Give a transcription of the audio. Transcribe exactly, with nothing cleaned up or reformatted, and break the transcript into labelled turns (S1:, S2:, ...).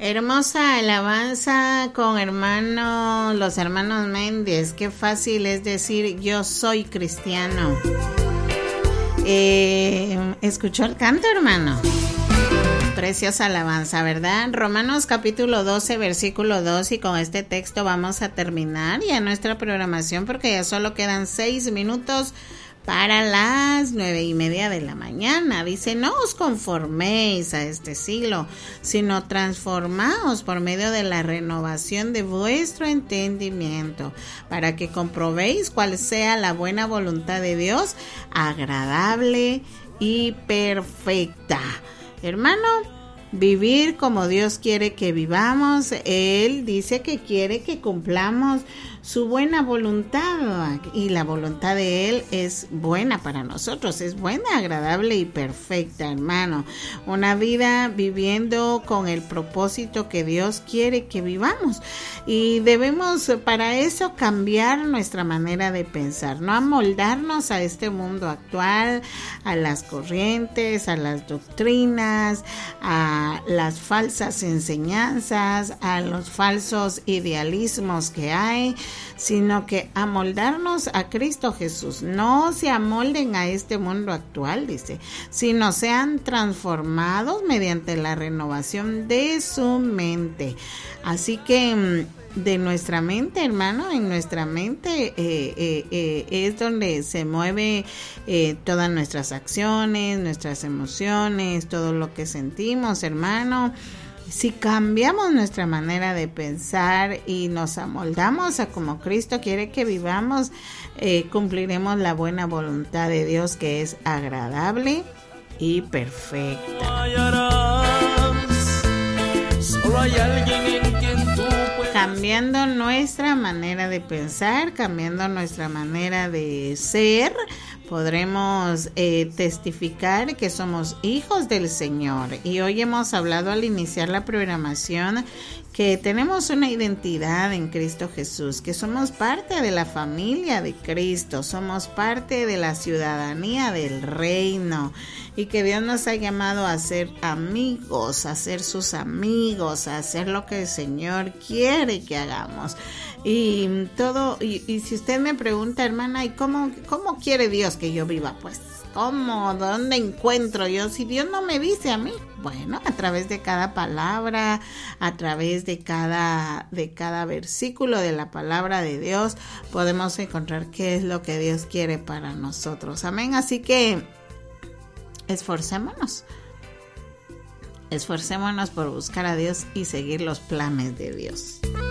S1: Hermosa alabanza con hermano, los hermanos Méndez. Qué fácil es decir yo soy cristiano. Eh, ¿Escuchó el canto, hermano? Preciosa alabanza, ¿verdad? Romanos capítulo doce, versículo dos, y con este texto vamos a terminar ya nuestra programación porque ya solo quedan seis minutos para las nueve y media de la mañana. Dice, no os conforméis a este siglo, sino transformaos por medio de la renovación de vuestro entendimiento, para que comprobéis cuál sea la buena voluntad de Dios, agradable y perfecta. Hermano, vivir como Dios quiere que vivamos. Él dice que quiere que cumplamos su buena voluntad, y la voluntad de Él es buena para nosotros, es buena, agradable y perfecta, hermano. Una vida viviendo con el propósito que Dios quiere que vivamos, y debemos para eso cambiar nuestra manera de pensar, no amoldarnos a este mundo actual, a las corrientes, a las doctrinas, a las falsas enseñanzas, a los falsos idealismos que hay, sino que amoldarnos a Cristo Jesús. No se amolden a este mundo actual, dice, sino sean transformados mediante la renovación de su mente. Así que de nuestra mente, hermano, en nuestra mente eh, eh, eh, es donde se mueve eh, todas nuestras acciones, nuestras emociones, todo lo que sentimos, hermano. Si cambiamos nuestra manera de pensar y nos amoldamos a como Cristo quiere que vivamos, eh, cumpliremos la buena voluntad de Dios, que es agradable y perfecta. Solo hay alguien en quien tú puedes... Cambiando nuestra manera de pensar, cambiando nuestra manera de ser, podremos eh, testificar que somos hijos del Señor. Y hoy hemos hablado al iniciar la programación que tenemos una identidad en Cristo Jesús, que somos parte de la familia de Cristo, somos parte de la ciudadanía del reino, y que Dios nos ha llamado a ser amigos, a ser sus amigos, a hacer lo que el Señor quiere que hagamos. Y todo, y, y si usted me pregunta, hermana, ¿y cómo, cómo quiere Dios que yo viva? Pues, ¿cómo? ¿Dónde encuentro yo? Si Dios no me dice a mí, bueno, a través de cada palabra, a través de cada, de cada versículo de la palabra de Dios, podemos encontrar qué es lo que Dios quiere para nosotros. Amén. Así que esforcémonos. Esforcémonos por buscar a Dios y seguir los planes de Dios.